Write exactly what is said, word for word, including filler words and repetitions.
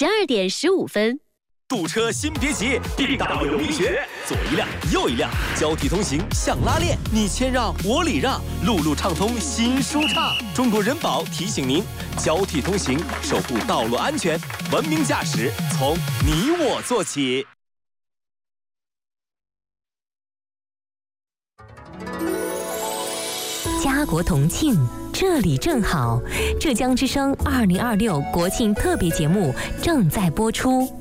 十二点十五分。 堵车先别急，地道有秘诀，左一辆右一辆，交替通行像拉练，你谦让我礼让，路路畅通心舒畅。中国人保提醒您，交替通行，守护道路安全，文明驾驶从你我做起。 家国同庆，这里正好。浙江之声二零二六国庆特别节目正在播出。